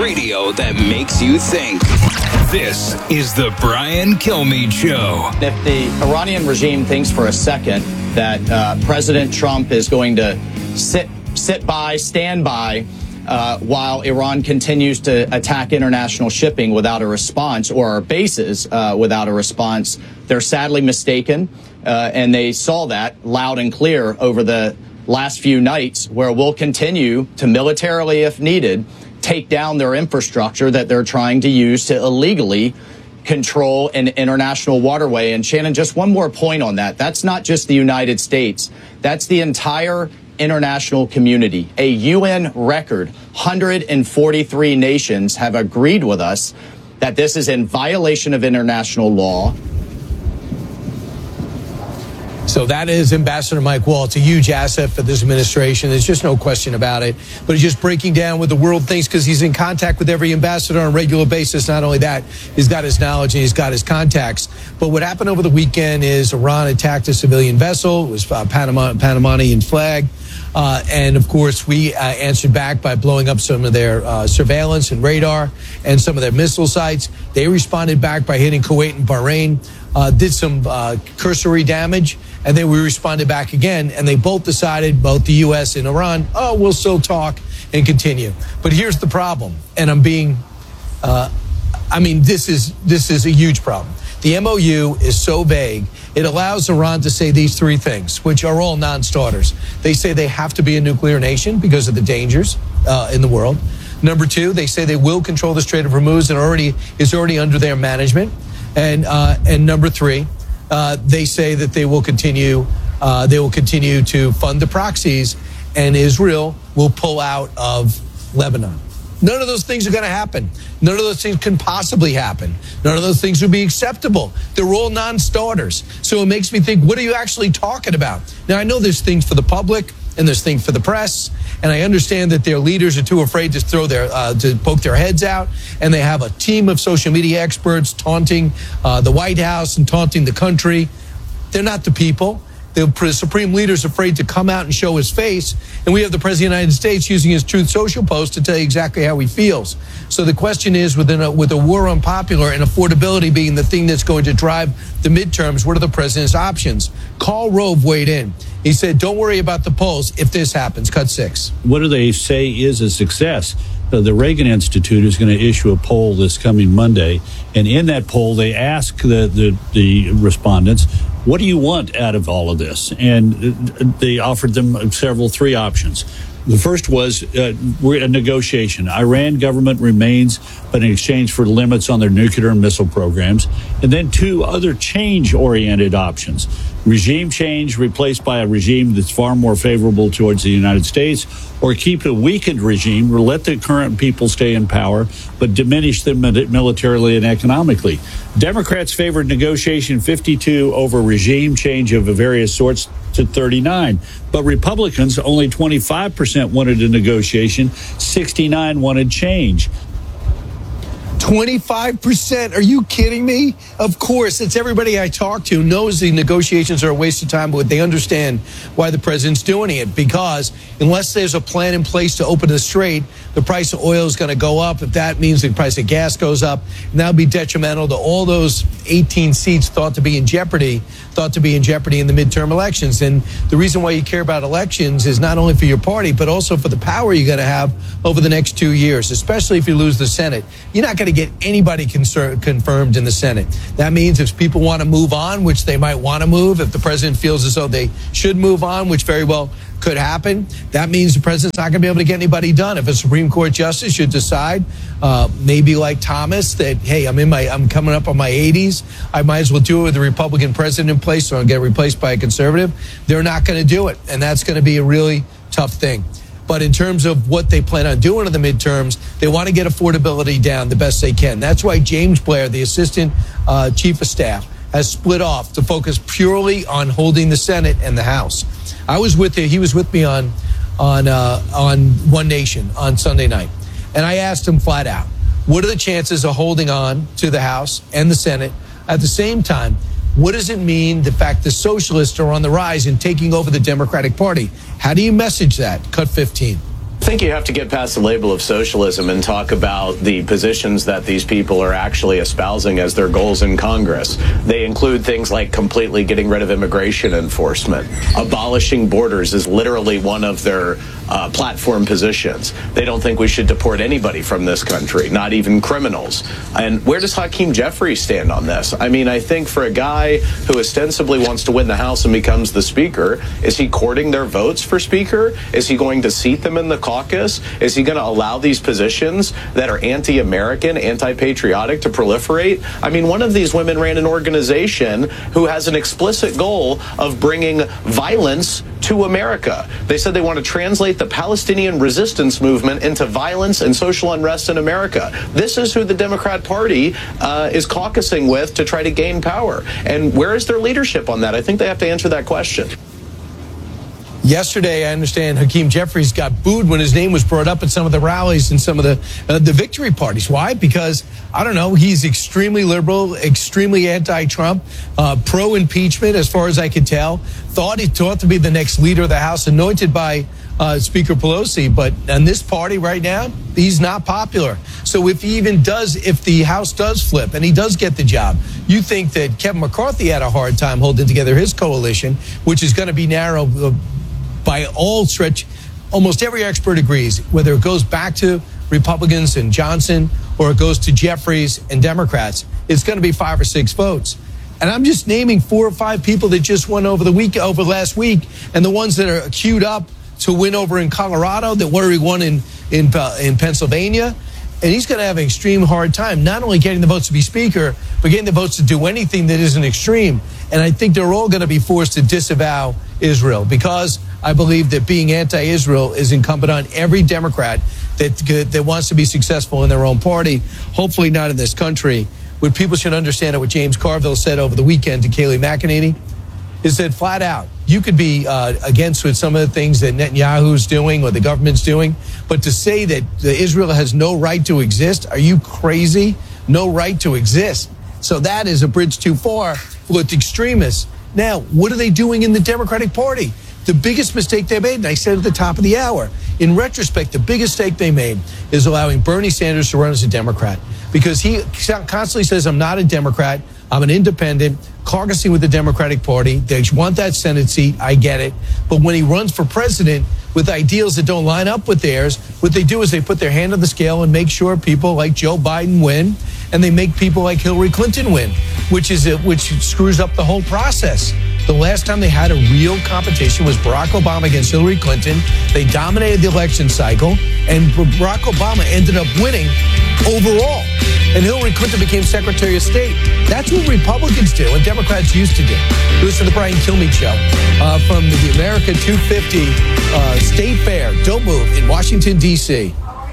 Radio that makes you think. This is the Brian Kilmeade Show. If the Iranian regime thinks for a second that President Trump is going to stand by while Iran continues to attack international shipping without a response, or our bases without a response, they're sadly mistaken. And they saw that loud and clear over the last few nights, where we'll continue to militarily, if needed, take down their infrastructure that they're trying to use to illegally control an international waterway. And Shannon, just one more point on that. That's not just the United States. That's the entire international community. A UN record, 143 nations have agreed with us that this is in violation of international law. So that is Ambassador Mike Waltz, a huge asset for this administration. There's just no question about it. But he's just breaking down what the world thinks, because he's in contact with every ambassador on a regular basis. Not only that, he's got his knowledge and he's got his contacts. But what happened over the weekend is Iran attacked a civilian vessel. It was Panamanian flag. And, of course, we answered back by blowing up some of their surveillance and radar and some of their missile sites. They responded back by hitting Kuwait and Bahrain, did some cursory damage, and then we responded back again. And they both decided, both the U.S. and Iran, we'll still talk and continue. But here's the problem, and I'm being this is a huge problem. The MOU is so vague, it allows Iran to say these three things, which are all non-starters. They say they have to be a nuclear nation because of the dangers in the world. Number two, they say they will control the Strait of Hormuz and is already under their management. And number three, they say that they will continue to fund the proxies, and Israel will pull out of Lebanon. None of those things are going to happen. None of those things can possibly happen. None of those things would be acceptable. They're all non-starters. So it makes me think, what are you actually talking about? Now, I know there's things for the public and there's things for the press, and I understand that their leaders are too afraid to to poke their heads out, and they have a team of social media experts taunting the White House and taunting the country. They're not the people. The supreme leader is afraid to come out and show his face, and we have the President of the United States using his Truth Social post to tell you exactly how he feels. So the question is, with a war on popular and affordability being the thing that's going to drive the midterms, what are the president's options? Karl Rove weighed in. He said, don't worry about the polls if this happens. Cut 6. What do they say is a success? The Reagan Institute is going to issue a poll this coming Monday, and in that poll, they ask the respondents, what do you want out of all of this? And they offered them three options. The first was we're a negotiation. Iran government remains, but in exchange for limits on their nuclear and missile programs. And then two other change-oriented options. Regime change replaced by a regime that's far more favorable towards the United States, or keep a weakened regime or let the current people stay in power, but diminish them militarily and economically. Democrats favored negotiation 52 over regime change of various sorts to 39. But Republicans, only 25% wanted a negotiation, 69 wanted change. 25%? Are you kidding me? Of course, it's everybody I talk to knows the negotiations are a waste of time, but they understand why the president's doing it, because unless there's a plan in place to open the strait, the price of oil is going to go up. If that means the price of gas goes up, and that would be detrimental to all those 18 seats thought to be in jeopardy in the midterm elections. And the reason why you care about elections is not only for your party, but also for the power you're going to have over the next 2 years, especially if you lose the Senate. You're not going to get anybody confirmed in the Senate. That means if people want to move on, which they might want to move, if the president feels as though they should move on, which very well could happen, that means the president's not going to be able to get anybody done. If a Supreme Court justice should decide, maybe like Thomas, that, hey, I'm coming up on my 80s, I might as well do it with a Republican president in place, so I'll get replaced by a conservative, they're not going to do it. And that's going to be a really tough thing. But in terms of what they plan on doing in the midterms, they want to get affordability down the best they can. That's why James Blair, the assistant chief of staff, has split off to focus purely on holding the Senate and the House. He was with me on One Nation on Sunday night. And I asked him flat out, what are the chances of holding on to the House and the Senate? At the same time, what does it mean, the fact the socialists are on the rise and taking over the Democratic Party? How do you message that? Cut 15. think you have to get past the label of socialism and talk about the positions that these people are actually espousing as their goals in Congress. They include things like completely getting rid of immigration enforcement. Abolishing borders is literally one of their platform positions. They don't think we should deport anybody from this country, not even criminals. And where does Hakeem Jeffries stand on this? I mean, I think for a guy who ostensibly wants to win the House and becomes the Speaker, is he courting their votes for Speaker? Is he going to seat them in the caucus? Is he going to allow these positions that are anti-American, anti-patriotic to proliferate? I mean, one of these women ran an organization who has an explicit goal of bringing violence to America. They said they want to translate the Palestinian resistance movement into violence and social unrest in America. This is who the Democrat Party is caucusing with to try to gain power. And where is their leadership on that? I think they have to answer that question. Yesterday, I understand Hakeem Jeffries got booed when his name was brought up at some of the rallies and some of the victory parties. Why? Because, I don't know, he's extremely liberal, extremely anti-Trump, pro-impeachment, as far as I could tell. Thought to be the next leader of the House, anointed by Speaker Pelosi. But in this party right now, he's not popular. So if the House does flip and he does get the job, you think that Kevin McCarthy had a hard time holding together his coalition, which is going to be narrow by all stretch. Almost every expert agrees, whether it goes back to Republicans and Johnson or it goes to Jeffries and Democrats, it's going to be 5 or 6 votes. And I'm just naming 4 or 5 people that just won over last week, and the ones that are queued up to win over in Colorado, that already won in Pennsylvania. And he's going to have an extreme hard time, not only getting the votes to be Speaker, but getting the votes to do anything that isn't extreme. And I think they're all going to be forced to disavow Israel, because I believe that being anti-Israel is incumbent on every Democrat that wants to be successful in their own party, hopefully not in this country. What people should understand, what James Carville said over the weekend to Kayleigh McEnany, is that flat out, you could be against with some of the things that Netanyahu's doing or the government's doing, but to say that Israel has no right to exist, are you crazy? No right to exist. So that is a bridge too far with extremists. Now, what are they doing in the Democratic Party? The biggest mistake they made, and I said at the top of the hour, in retrospect, the biggest mistake they made is allowing Bernie Sanders to run as a Democrat, because he constantly says, I'm not a Democrat, I'm an independent, caucusing with the Democratic Party. They want that Senate seat, I get it. But when he runs for president with ideals that don't line up with theirs, what they do is they put their hand on the scale and make sure people like Joe Biden win, and they make people like Hillary Clinton win, which screws up the whole process. The last time they had a real competition was Barack Obama against Hillary Clinton. They dominated the election cycle, and Barack Obama ended up winning overall. And Hillary Clinton became Secretary of State. That's what Republicans do and Democrats used to do. Listen to the Brian Kilmeade Show from the America 250 State Fair. Don't move, in Washington, D.C.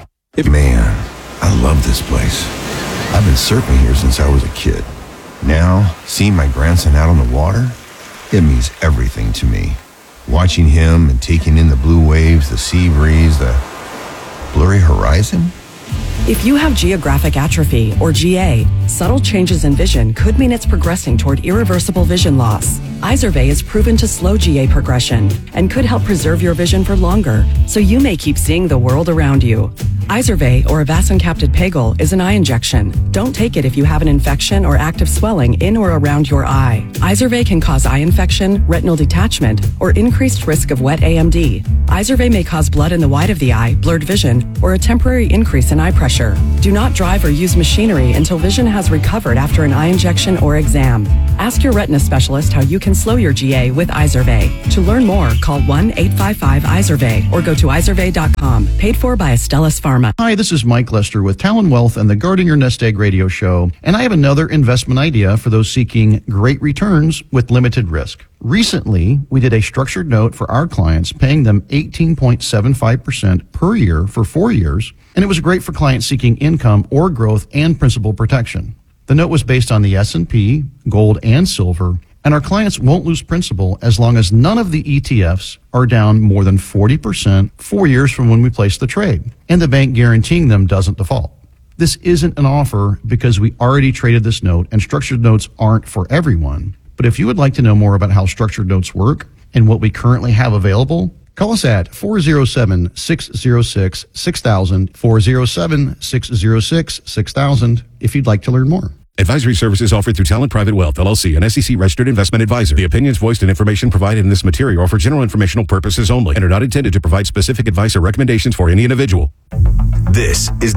Man, I love this place. I've been surfing here since I was a kid. Now, seeing my grandson out on the water, it means everything to me. Watching him and taking in the blue waves, the sea breeze, the blurry horizon. If you have geographic atrophy, or GA, subtle changes in vision could mean it's progressing toward irreversible vision loss. Izervay is proven to slow GA progression and could help preserve your vision for longer, so you may keep seeing the world around you. Izervay, or avacincaptad pegol, is an eye injection. Don't take it if you have an infection or active swelling in or around your eye. Izervay can cause eye infection, retinal detachment, or increased risk of wet AMD. Izervay may cause blood in the white of the eye, blurred vision, or a temporary increase in eye pressure. Do not drive or use machinery until vision has recovered after an eye injection or exam. Ask your retina specialist how you can slow your GA with Izervay. To learn more, call 1-855-IZERVAY or go to izervay.com. Paid for by Astellas Pharma. Hi, this is Mike Lester with Talon Wealth and the Guarding Your Nest Egg radio show, and I have another investment idea for those seeking great returns with limited risk. Recently, we did a structured note for our clients, paying them 18.75% per year for 4 years, and it was great for clients seeking income or growth and principal protection. The note was based on the S&P, gold, and silver, and our clients won't lose principal as long as none of the ETFs are down more than 40% 4 years from when we place the trade, and the bank guaranteeing them doesn't default. This isn't an offer because we already traded this note, and structured notes aren't for everyone. But if you would like to know more about how structured notes work and what we currently have available, Call us at 407-606-6000, 407-606-6000 if you'd like to learn more. Advisory services offered through Talent Private Wealth, LLC, an SEC-registered investment advisor. The opinions voiced and information provided in this material are for general informational purposes only and are not intended to provide specific advice or recommendations for any individual. This is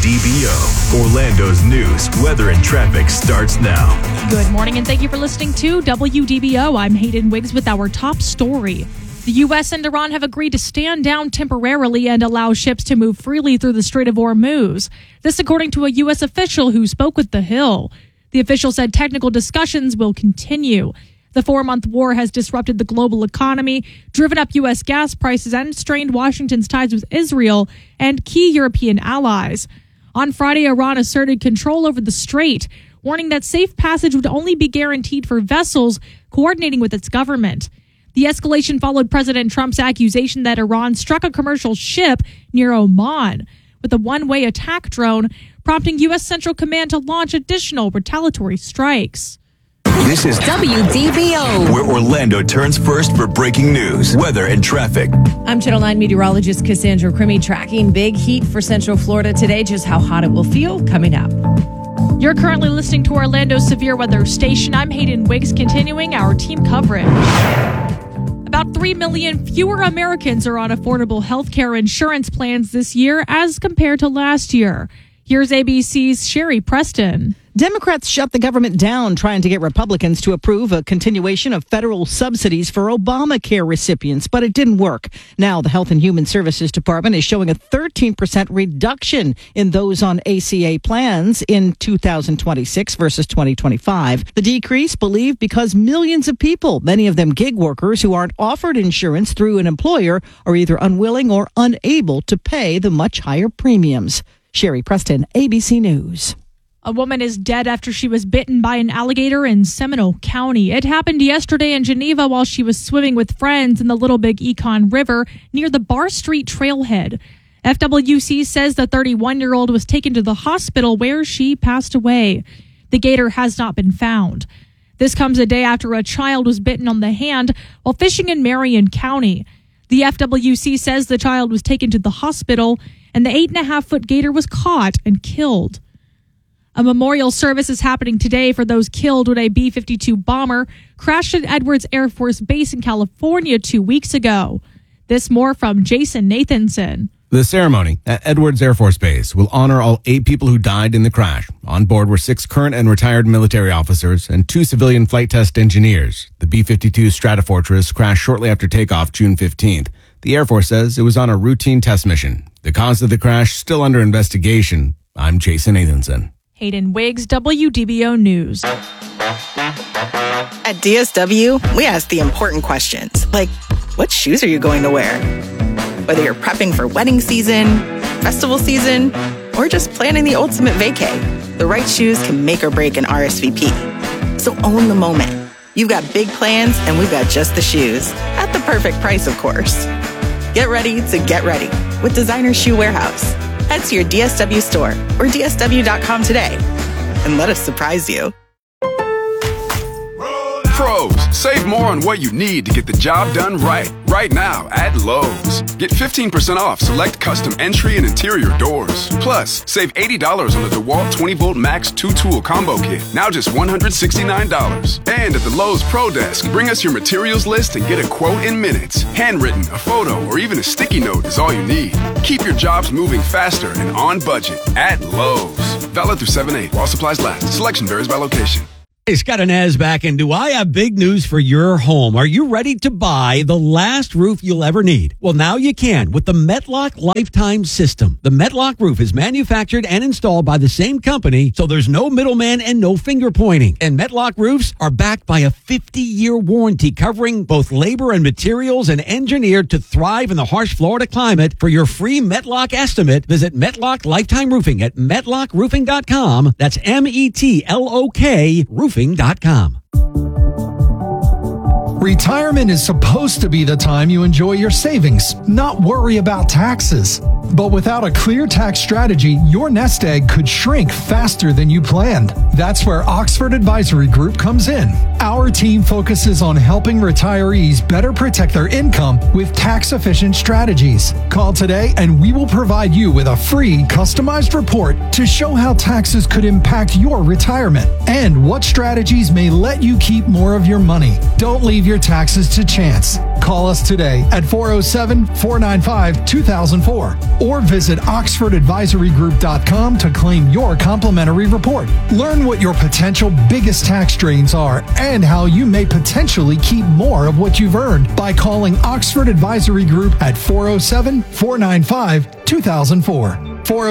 WDBO. Orlando's news, weather, and traffic starts now. Good morning, and thank you for listening to WDBO. I'm Hayden Wiggs with our top story. The U.S. and Iran have agreed to stand down temporarily and allow ships to move freely through the Strait of Hormuz. This according to a U.S. official who spoke with The Hill. The official said technical discussions will continue. The 4-month war has disrupted the global economy, driven up U.S. gas prices, and strained Washington's ties with Israel and key European allies. On Friday, Iran asserted control over the strait, warning that safe passage would only be guaranteed for vessels coordinating with its government. The escalation followed President Trump's accusation that Iran struck a commercial ship near Oman with a one-way attack drone, prompting U.S. Central Command to launch additional retaliatory strikes. This is WDBO, where Orlando turns first for breaking news, weather, and traffic. I'm Channel 9 meteorologist Cassandra Crimmy, tracking big heat for Central Florida today. Just how hot it will feel coming up. You're currently listening to Orlando's Severe Weather Station. I'm Hayden Wiggs, continuing our team coverage. About 3 million fewer Americans are on affordable health care insurance plans this year as compared to last year. Here's ABC's Sherry Preston. Democrats shut the government down trying to get Republicans to approve a continuation of federal subsidies for Obamacare recipients, but it didn't work. Now the Health and Human Services Department is showing a 13% reduction in those on ACA plans in 2026 versus 2025. The decrease believed because millions of people, many of them gig workers who aren't offered insurance through an employer, are either unwilling or unable to pay the much higher premiums. Sherry Preston, ABC News. A woman is dead after she was bitten by an alligator in Seminole County. It happened yesterday in Geneva while she was swimming with friends in the Little Big Econ River near the Bar Street trailhead. FWC says the 31-year-old was taken to the hospital where she passed away. The gator has not been found. This comes a day after a child was bitten on the hand while fishing in Marion County. The FWC says the child was taken to the hospital and the 8.5-foot gator was caught and killed. A memorial service is happening today for those killed when a B-52 bomber crashed at Edwards Air Force Base in California 2 weeks ago. This more from Jason Nathanson. The ceremony at Edwards Air Force Base will honor all 8 people who died in the crash. On board were 6 current and retired military officers and 2 civilian flight test engineers. The B-52 Stratofortress crashed shortly after takeoff June 15th. The Air Force says it was on a routine test mission. The cause of the crash still under investigation. I'm Jason Nathanson. Hayden Wiggs, WDBO News. At DSW, we ask the important questions, like, what shoes are you going to wear? Whether you're prepping for wedding season, festival season, or just planning the ultimate vacay, the right shoes can make or break an RSVP. So own the moment. You've got big plans, and we've got just the shoes. At the perfect price, of course. Get ready to get ready with Designer Shoe Warehouse. Head to your DSW store or DSW.com today and let us surprise you. Pros, save more on what you need to get the job done right now at Lowe's. Get 15% off select custom entry and interior doors. Plus, save $80 on the DeWalt 20-volt Max 2-tool combo kit, now just $169. And at the Lowe's Pro Desk, bring us your materials list and get a quote in minutes. Handwritten, a photo, or even a sticky note is all you need. Keep your jobs moving faster and on budget at Lowe's. Valid through 7/8 while supplies last. Selection varies by location. Hey, Scott Inez back, and do I have big news for your home? Are you ready to buy the last roof you'll ever need? Well, now you can with the Metlock Lifetime System. The Metlock roof is manufactured and installed by the same company, so there's no middleman and no finger pointing. And Metlock roofs are backed by a 50-year warranty covering both labor and materials and engineered to thrive in the harsh Florida climate. For your free Metlock estimate, visit Metlock Lifetime Roofing at metlockroofing.com. That's METLOK roofing.com. Retirement is supposed to be the time you enjoy your savings, not worry about taxes. But without a clear tax strategy, your nest egg could shrink faster than you planned. That's where Oxford Advisory Group comes in. Our team focuses on helping retirees better protect their income with tax-efficient strategies. Call today and we will provide you with a free, customized report to show how taxes could impact your retirement and what strategies may let you keep more of your money. Don't leave your taxes to chance. Call us today at 407-495-2004 or visit oxfordadvisorygroup.com to claim your complimentary report. Learn what your potential biggest tax drains are and how you may potentially keep more of what you've earned by calling Oxford Advisory Group at 407-495-2004.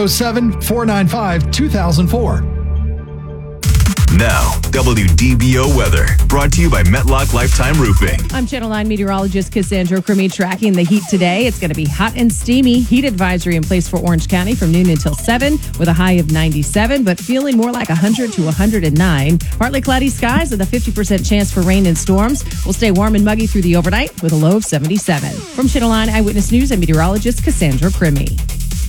407-495-2004. Now, WDBO weather, brought to you by Metlock Lifetime Roofing. I'm Channel 9 meteorologist Cassandra Crimi tracking the heat today. It's going to be hot and steamy. Heat advisory in place for Orange County from noon until 7 with a high of 97, but feeling more like 100 to 109. Partly cloudy skies with a 50% chance for rain and storms. We'll stay warm and muggy through the overnight with a low of 77. From Channel 9 Eyewitness News, I'm meteorologist Cassandra Crimi.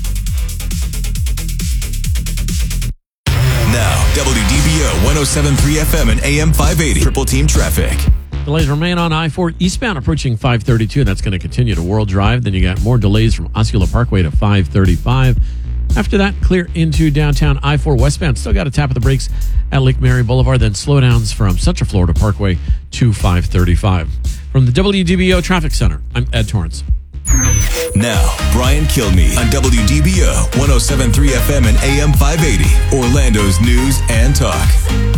Now, WDBO 107.3 FM and AM 580. Triple Team Traffic. Delays remain on I-4 eastbound approaching 532. That's going to continue to World Drive. Then you got more delays from Osceola Parkway to 535. After that, clear into downtown I-4 westbound. Still got to tap of the brakes at Lake Mary Boulevard. Then slowdowns from Central Florida Parkway to 535. From the WDBO Traffic Center, I'm Ed Torrance. Now, Brian Kilmeade on WDBO 107.3 FM and AM 580, Orlando's news and talk.